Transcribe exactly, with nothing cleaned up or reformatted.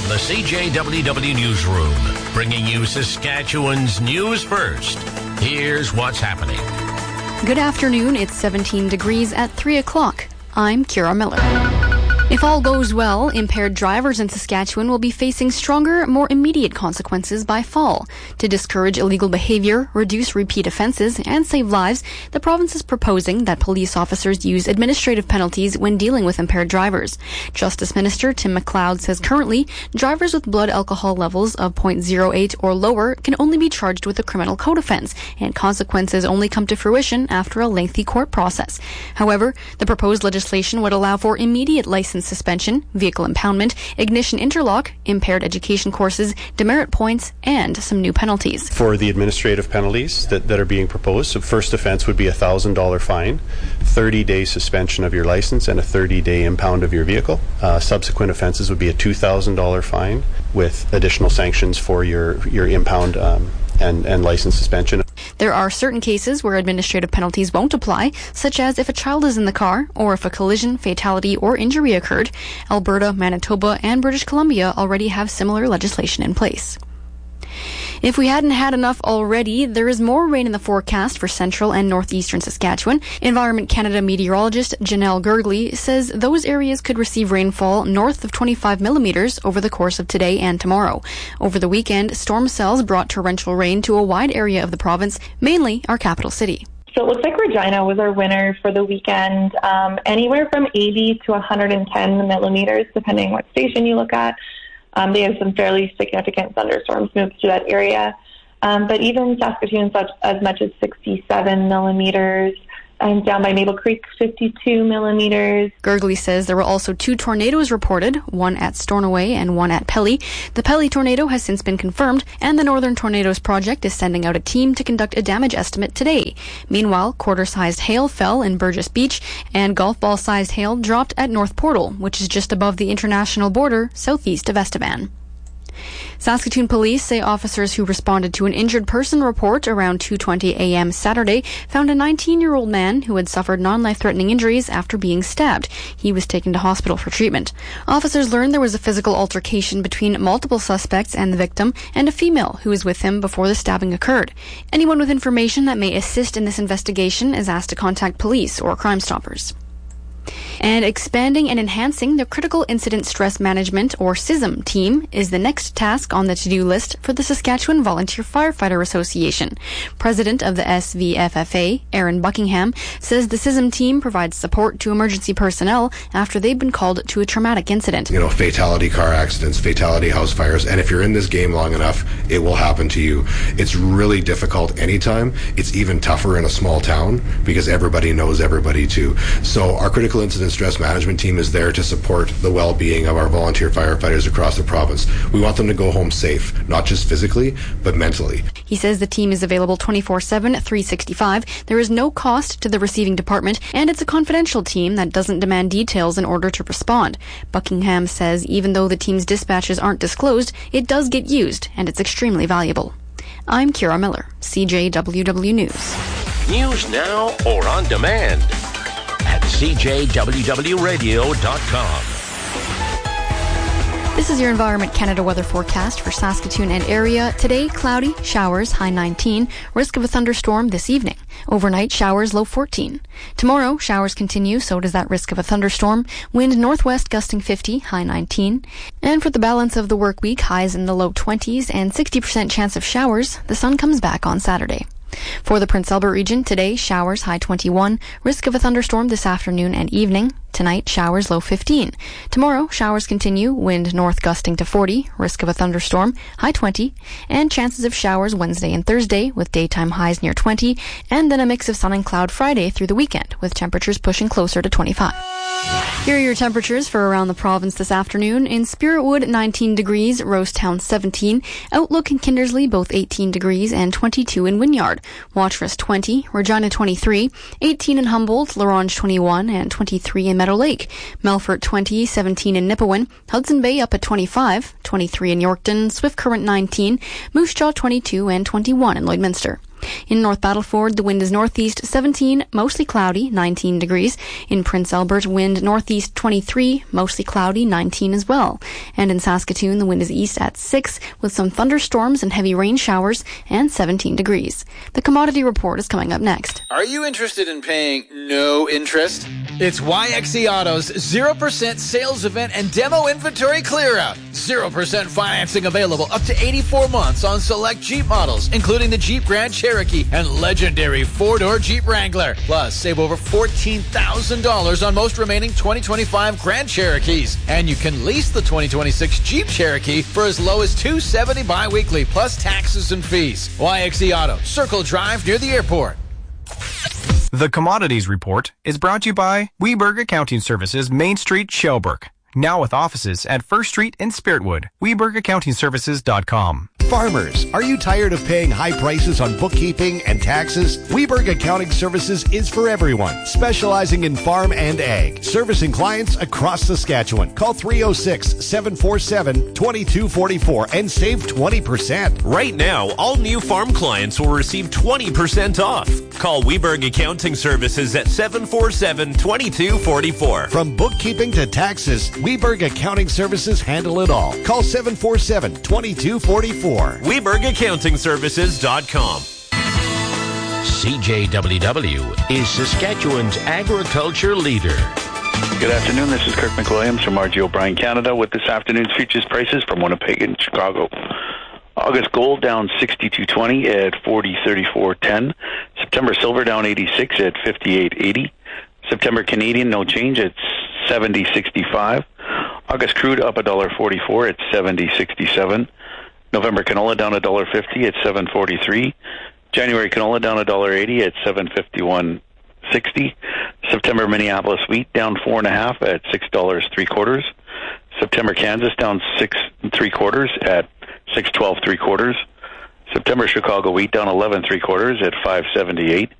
the C J W W Newsroom, bringing you Saskatchewan's news first. Here's what's happening. Good afternoon. It's seventeen degrees at three o'clock. I'm Kira Miller. If all goes well, impaired drivers in Saskatchewan will be facing stronger, more immediate consequences by fall. To discourage illegal behavior, reduce repeat offences, and save lives, the province is proposing that police officers use administrative penalties when dealing with impaired drivers. Justice Minister Tim McLeod says currently, drivers with blood alcohol levels of zero point zero eight or lower can only be charged with a criminal code offence, and consequences only come to fruition after a lengthy court process. However, the proposed legislation would allow for immediate license suspension, vehicle impoundment, ignition interlock, impaired education courses, demerit points, and some new penalties. For the administrative penalties that, that are being proposed, so first offence would be a one thousand dollars fine, thirty day suspension of your license, and a thirty day impound of your vehicle. Uh, subsequent offences would be a two thousand dollars fine with additional sanctions for your, your impound um, and, and license suspension. There are certain cases where administrative penalties won't apply, such as if a child is in the car or if a collision, fatality, or injury occurred. Alberta, Manitoba, and British Columbia already have similar legislation in place. If we hadn't had enough already, there is more rain in the forecast for central and northeastern Saskatchewan. Environment Canada meteorologist Janelle Gergley says those areas could receive rainfall north of twenty-five millimetres over the course of today and tomorrow. Over the weekend, storm cells brought torrential rain to a wide area of the province, mainly our capital city. So it looks like Regina was our winner for the weekend, um, anywhere from eighty to one hundred ten millimetres, depending what station you look at. Um, they have some fairly significant thunderstorms moved through that area. Um, but even Saskatoon, such as much as sixty-seven millimetres, and down by Maple Creek, fifty-two millimetres. Gergley says there were also two tornadoes reported, one at Stornoway and one at Pelly. The Pelly tornado has since been confirmed, and the Northern Tornadoes Project is sending out a team to conduct a damage estimate today. Meanwhile, quarter-sized hail fell in Burgess Beach, and golf ball-sized hail dropped at North Portal, which is just above the international border southeast of Estevan. Saskatoon police say officers who responded to an injured person report around two twenty a.m. Saturday found a nineteen-year-old man who had suffered non-life-threatening injuries after being stabbed. He was taken to hospital for treatment. Officers learned there was a physical altercation between multiple suspects and the victim and a female who was with him before the stabbing occurred. Anyone with information that may assist in this investigation is asked to contact police or Crime Stoppers. And expanding and enhancing the Critical Incident Stress Management, or C I S M, team is the next task on the to-do list for the Saskatchewan Volunteer Firefighter Association. President of the S V F F A, Aaron Buckingham, says the C I S M team provides support to emergency personnel after they've been called to a traumatic incident. You know, fatality car accidents, fatality house fires, and if you're in this game long enough, it will happen to you. It's really difficult anytime. It's even tougher in a small town because everybody knows everybody too. So our Critical Incident Stress Management team is there to support the well-being of our volunteer firefighters across the province. We want them to go home safe, not just physically, but mentally. He says the team is available twenty-four seven, three sixty-five. There is no cost to the receiving department, and it's a confidential team that doesn't demand details in order to respond. Buckingham says even though the team's dispatches aren't disclosed, it does get used, and it's extremely valuable. I'm Kira Miller, C J W W News. News now or on demand at c j w w radio dot com. This is your Environment Canada weather forecast for Saskatoon and area. Today, cloudy, showers, high nineteen. Risk of a thunderstorm this evening. Overnight, showers, low fourteen. Tomorrow, showers continue, so does that risk of a thunderstorm. Wind northwest gusting fifty, high nineteen. And for the balance of the work week, highs in the low twenties and sixty percent chance of showers. The sun comes back on Saturday. For the Prince Albert region, today, showers, high twenty-one. Risk of a thunderstorm this afternoon and evening. Tonight, showers, low fifteen. Tomorrow, showers continue, wind north gusting to forty, risk of a thunderstorm, high twenty, and chances of showers Wednesday and Thursday with daytime highs near twenty, and then a mix of sun and cloud Friday through the weekend with temperatures pushing closer to twenty-five. Here are your temperatures for around the province this afternoon. In Spiritwood, nineteen degrees, Rosetown, seventeen, Outlook and Kindersley, both eighteen degrees, and twenty-two in Wynyard. Watrous, twenty, Regina, twenty-three, eighteen in Humboldt, Larange, twenty-one, and twenty-three in Meadow Lake. Melfort, twenty, seventeen in Nipawin, Hudson Bay up at twenty-five, twenty-three in Yorkton, Swift Current, nineteen, Moose Jaw, twenty-two, and twenty-one in Lloydminster. In North Battleford, the wind is northeast seventeen, mostly cloudy, nineteen degrees. In Prince Albert, wind northeast twenty-three, mostly cloudy, nineteen as well. And in Saskatoon, the wind is east at six, with some thunderstorms and heavy rain showers, and seventeen degrees. The commodity report is coming up next. Are you interested in paying no interest? It's Y X E Auto's zero percent sales event and demo inventory clear-out. zero percent financing available up to eighty-four months on select Jeep models, including the Jeep Grand Cherokee and legendary four-door Jeep Wrangler. Plus, save over fourteen thousand dollars on most remaining twenty twenty-five Grand Cherokees. And you can lease the twenty twenty-six Jeep Cherokee for as low as two hundred seventy dollars bi-weekly, plus taxes and fees. Y X E Auto, Circle Drive near the airport. The Commodities Report is brought to you by Weberg Accounting Services, Main Street, Shelburne. Now with offices at First Street and Spiritwood. Weberg Accounting Services dot com. Farmers, are you tired of paying high prices on bookkeeping and taxes? Weberg Accounting Services is for everyone, specializing in farm and ag, servicing clients across Saskatchewan. Call three oh six, seven four seven, two two four four and save twenty percent. Right now, all new farm clients will receive twenty percent off. Call Weberg Accounting Services at seven four seven, two two four four. From bookkeeping to taxes, Weberg Accounting Services handle it all. Call seven four seven, two two four four. Weberg Accounting Services dot com. C J W W is Saskatchewan's agriculture leader. Good afternoon. This is Kirk McWilliams from R G O'Brien Canada with this afternoon's futures prices from Winnipeg and Chicago. August gold down sixty-two twenty at forty thirty-four ten. September silver down eighty-six at fifty-eight eighty. September Canadian no change at seventy sixty-five. August crude up one dollar forty-four at seventy sixty-seven. November canola down one dollar fifty at seven forty-three. January canola down one dollar eighty at seven fifty-one sixty. September Minneapolis wheat down four and a half at six dollars three quarters. September Kansas down six and three quarters at six twelve three quarters. September Chicago wheat down eleven three quarters at five seventy-eight.